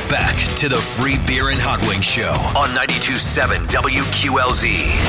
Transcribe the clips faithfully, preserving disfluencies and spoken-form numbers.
back to the Free Beer and Hot Wings Show on ninety-two point seven W Q L Z,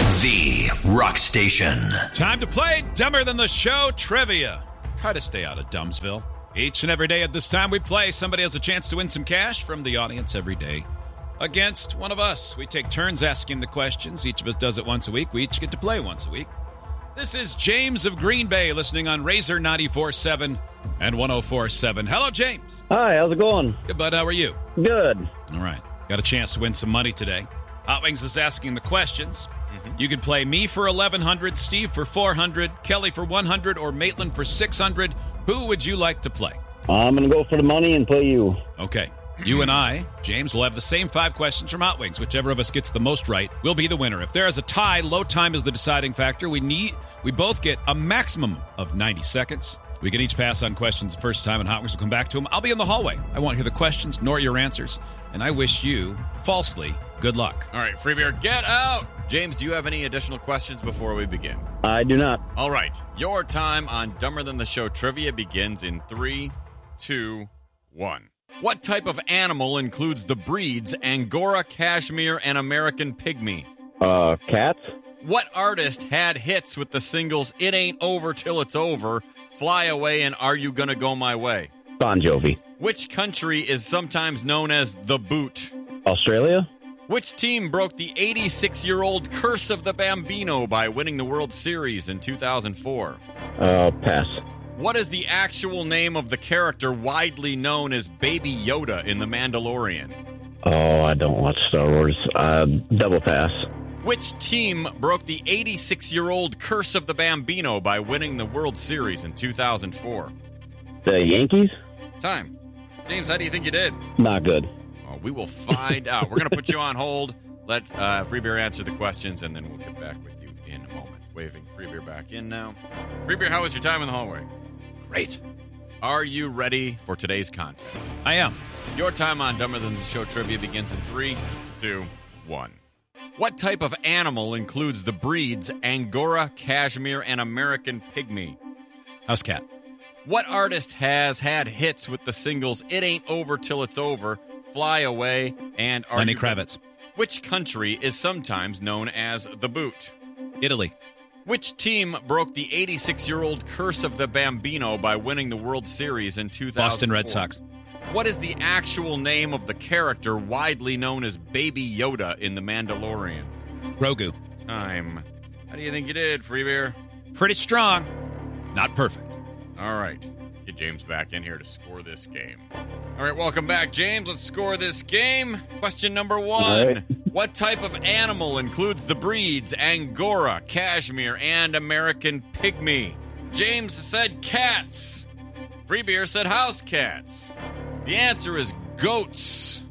the rock station. Time to play Dumber Than the Show trivia. Try to stay out of Dumbsville. Each and every day at this time we play, somebody has a chance to win some cash from the audience every day against one of us. We take turns asking the questions. Each of us does it once a week. We each get to play once a week. This is James of Green Bay listening on Razor ninety-four point seven and one oh four point seven. Hello, James. Hi, how's it going? Good, bud. How are you? Good. All right. Got a chance to win some money today. Hot Wings is asking the questions. Mm-hmm. You could play me for eleven hundred, Steve for four hundred, Kelly for one hundred, or Maitland for six hundred. Who would you like to play? I'm going to go for the money and play you. Okay. You and I, James, will have the same five questions from Hot Wings. Whichever of us gets the most right will be the winner. If there is a tie, low time is the deciding factor. We need, we both get a maximum of ninety seconds. We can each pass on questions the first time, and Hot Wings will come back to them. I'll be in the hallway. I won't hear the questions nor your answers, and I wish you, falsely, good luck. All right, Free Beer, get out! James, do you have any additional questions before we begin? I do not. All right, your time on Dumber Than the Show trivia begins in three, two, one. What type of animal includes the breeds Angora, Cashmere, and American Pygmy? Uh, cats? What artist had hits with the singles It Ain't Over Till It's Over, Fly Away, and Are You Gonna Go My Way? Bon Jovi. Which country is sometimes known as the Boot? Australia? Which team broke the eighty-six-year-old curse of the Bambino by winning the World Series in two thousand four? Uh, pass. What is the actual name of the character widely known as Baby Yoda in The Mandalorian? Oh, I don't watch Star Wars. Uh, double pass. Which team broke the eighty-six-year-old curse of the Bambino by winning the World Series in two thousand four? The Yankees? Time. James, how do you think you did? Not good. Oh, we will find out. We're going to put you on hold. Let uh, Free Beer answer the questions, and then we'll get back with you in a moment. Waving Free Beer back in now. Free Beer, how was your time in the hallway? Great. Are you ready for today's contest? I am. Your time on Dumber Than the Show trivia begins in three, two, one. What type of animal includes the breeds Angora, Cashmere, and American Pygmy? House cat. What artist has had hits with the singles It Ain't Over Till It's Over, Fly Away, and Are Lenny You... Kravitz. Which country is sometimes known as the Boot? Italy. Which team broke the eighty-six-year-old curse of the Bambino by winning the World Series in two thousand four? Boston Red Sox. What is the actual name of the character widely known as Baby Yoda in The Mandalorian? Grogu. Time. How do you think you did, Free Beer? Pretty strong. Not perfect. All right. Let's get James back in here to score this game. All right, welcome back, James. Let's score this game. Question number one. Right. What type of animal includes the breeds Angora, Cashmere, and American Pygmy? James said cats. Free Beer said house cats. The answer is goats.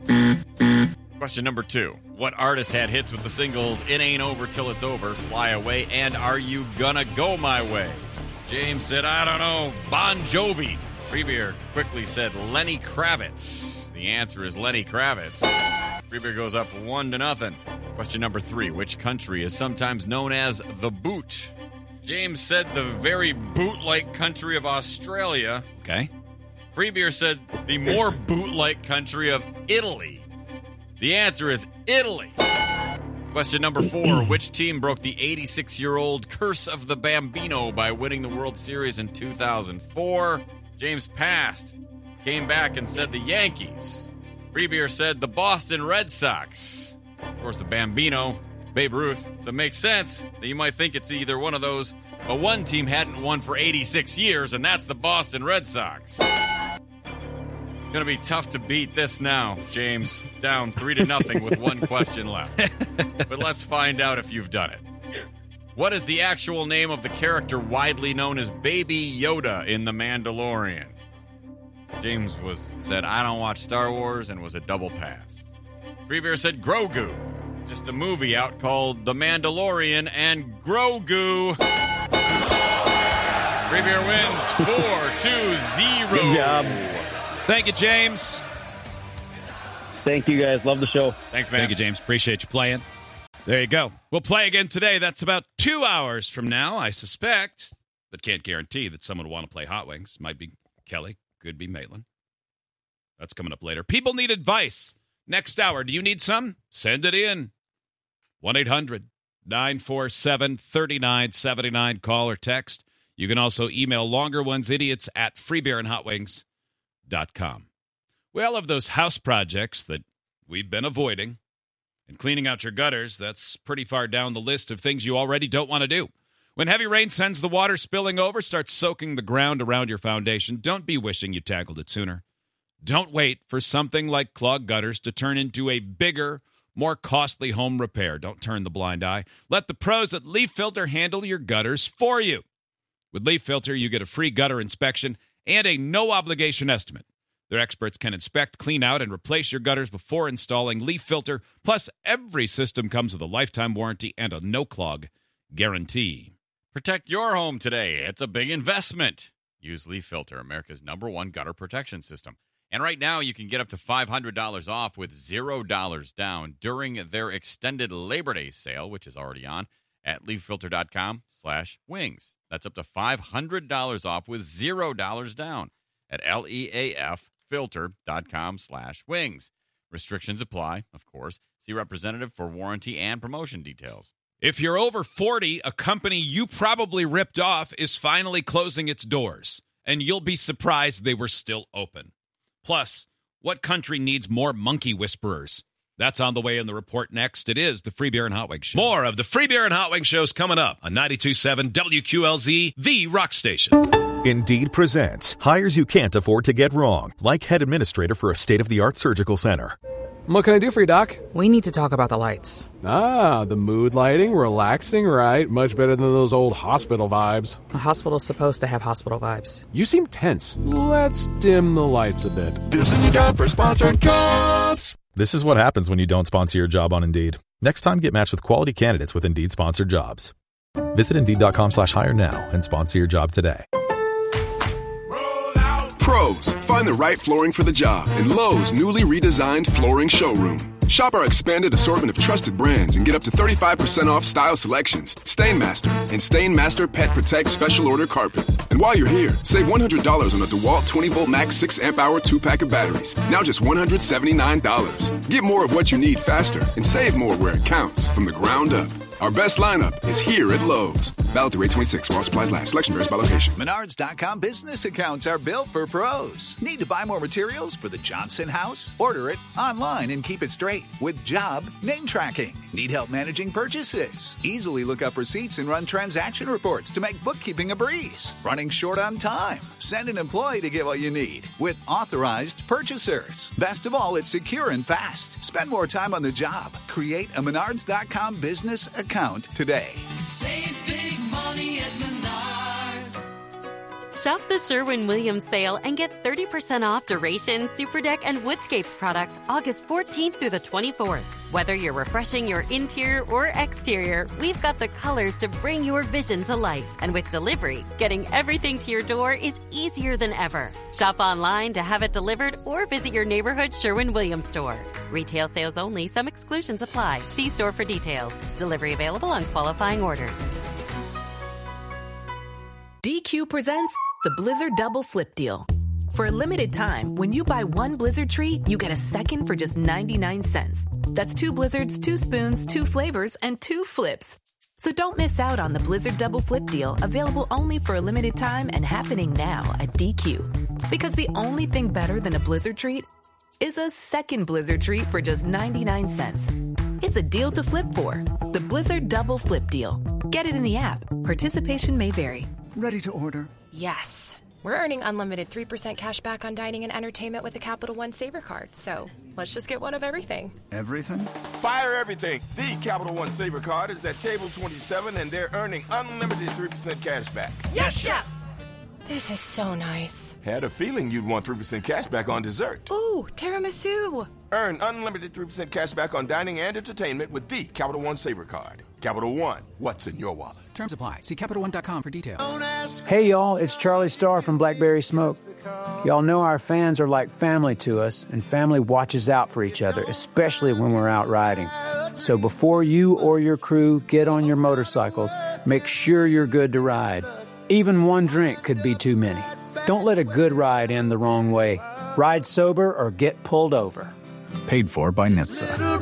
Question number two. What artist had hits with the singles It Ain't Over Till It's Over, Fly Away, and Are You Gonna Go My Way? James said, I don't know, Bon Jovi. Free Beer quickly said Lenny Kravitz. The answer is Lenny Kravitz. Free Beer goes up one to nothing. Question number three. Which country is sometimes known as the Boot? James said the very boot-like country of Australia. Okay. Free Beer said the more boot-like country of Italy. The answer is Italy. Question number four. Which team broke the eighty-six-year-old curse of the Bambino by winning the World Series in two thousand four? James passed, came back and said the Yankees. Free Beer said the Boston Red Sox. Of course, the Bambino, Babe Ruth. So it makes sense that you might think it's either one of those, but one team hadn't won for eighty-six years, and that's the Boston Red Sox. Gonna be tough to beat this now, James. Down three to nothing with one question left. But let's find out if you've done it. What is the actual name of the character widely known as Baby Yoda in The Mandalorian? James was said, I don't watch Star Wars, and was a double pass. Free Beer said Grogu. Just a movie out called The Mandalorian and Grogu. Free Beer wins four to zero. Good job. Thank you, James. Thank you, guys. Love the show. Thanks, man. Thank you, James. Appreciate you playing. There you go. We'll play again today. That's about two hours from now, I suspect, but can't guarantee that someone will want to play Hot Wings. Might be Kelly. Could be Maitland. That's coming up later. People need advice. Next hour, do you need some? Send it in. one eight hundred nine four seven three nine seven nine. Call or text. You can also email longer ones, idiots at free beer and hot wings dot com. We all have those house projects that we've been avoiding. And cleaning out your gutters, that's pretty far down the list of things you already don't want to do. When heavy rain sends the water spilling over, starts soaking the ground around your foundation, don't be wishing you tackled it sooner. Don't wait for something like clogged gutters to turn into a bigger, more costly home repair. Don't turn the blind eye. Let the pros at Leaf Filter handle your gutters for you. With Leaf Filter, you get a free gutter inspection and a no-obligation estimate. Their experts can inspect, clean out, and replace your gutters before installing Leaf Filter. Plus, every system comes with a lifetime warranty and a no-clog guarantee. Protect your home today. It's a big investment. Use Leaf Filter, America's number one gutter protection system. And right now, you can get up to five hundred dollars off with zero dollars down during their extended Labor Day sale, which is already on, at leaffilter.com slash wings. That's up to five hundred dollars off with zero dollars down at L-E-A-F filter.com slash wings. Restrictions apply, of course. See representative for warranty and promotion details. If you're over forty, a company you probably ripped off is finally closing its doors, and you'll be surprised they were still open. Plus, what country needs more monkey whisperers? That's on the way in the report next. It is the Free Beer and Hot Wings Show. More of the Free Beer and Hot Wings Show's coming up on ninety-two point seven W Q L Z, the rock station. Indeed presents hires you can't afford to get wrong, like head administrator for a state-of-the-art surgical center. What can I do for you, Doc? We need to talk about the lights. Ah, the mood lighting, relaxing, right? Much better than those old hospital vibes. A hospital's supposed to have hospital vibes. You seem tense. Let's dim the lights a bit. This is your job for Sponsored Jobs. This is what happens when you don't sponsor your job on Indeed. Next time, get matched with quality candidates with Indeed sponsored jobs. Visit Indeed.com slash hire now and sponsor your job today. Pros, find the right flooring for the job in Lowe's newly redesigned flooring showroom. Shop our expanded assortment of trusted brands and get up to thirty-five percent off style selections, Stainmaster, and Stainmaster Pet Protect Special Order Carpet. And while you're here, save one hundred dollars on a DeWalt twenty volt max six amp hour two pack of batteries. Now just one hundred seventy-nine dollars. Get more of what you need faster and save more where it counts from the ground up. Our best lineup is here at Lowe's. Valid through eight twenty-six while supplies last. Selection varies by location. Menards dot com business accounts are built for pros. Need to buy more materials for the Johnson house? Order it online and keep it straight with job name tracking. Need help managing purchases? Easily look up receipts and run transaction reports to make bookkeeping a breeze. Running short on time? Send an employee to get what you need with authorized purchasers. Best of all, it's secure and fast. Spend more time on the job. Create a Menards dot com business account today. Save big money at Menards. Shop the Sherwin-Williams sale and get thirty percent off Duration, Superdeck, and Woodscapes products August fourteenth through the twenty-fourth. Whether you're refreshing your interior or exterior, we've got the colors to bring your vision to life. And with delivery, getting everything to your door is easier than ever. Shop online to have it delivered or visit your neighborhood Sherwin-Williams store. Retail sales only. Some exclusions apply. See store for details. Delivery available on qualifying orders. D Q presents the Blizzard Double Flip Deal. For a limited time, when you buy one Blizzard treat, you get a second for just ninety-nine cents. That's two Blizzards, two spoons, two flavors, and two flips. So don't miss out on the Blizzard Double Flip Deal, available only for a limited time and happening now at D Q. Because the only thing better than a Blizzard treat is a second Blizzard treat for just ninety-nine cents. It's a deal to flip for. The Blizzard Double Flip Deal. Get it in the app. Participation may vary. Ready to order? Yes. We're earning unlimited three percent cash back on dining and entertainment with the Capital One Saver Card, so let's just get one of everything. Everything? Fire everything! The Capital One Saver Card is at table twenty-seven, and they're earning unlimited three percent cash back. Yes, Chef! This is so nice. Had a feeling you'd want three percent cash back on dessert. Ooh, tiramisu! Earn unlimited three percent cash back on dining and entertainment with the Capital One Saver Card. Capital One, what's in your wallet? Terms apply. See Capital One dot com for details. Hey, y'all, it's Charlie Starr from Blackberry Smoke. Y'all know our fans are like family to us, and family watches out for each other, especially when we're out riding. So before you or your crew get on your motorcycles, make sure you're good to ride. Even one drink could be too many. Don't let a good ride end the wrong way. Ride sober or get pulled over. Paid for by N H T S A.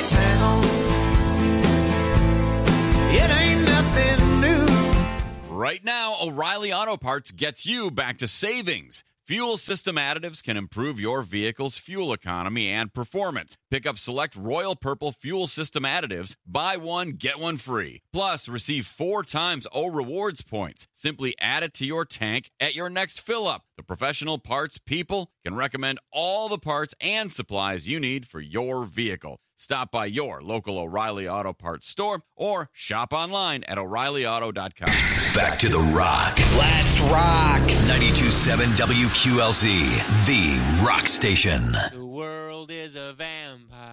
It ain't nothing new. Right now, O'Reilly Auto Parts gets you back to savings. Fuel system additives can improve your vehicle's fuel economy and performance. Pick up select Royal Purple fuel system additives. Buy one, get one free. Plus, receive four times O Rewards points. Simply add it to your tank at your next fill-up. The professional parts people can recommend all the parts and supplies you need for your vehicle. Stop by your local O'Reilly Auto Parts store or shop online at O'Reilly Auto dot com. Back to The Rock. Let's rock. ninety-two point seven W Q L Z, the rock station. The world is a vampire.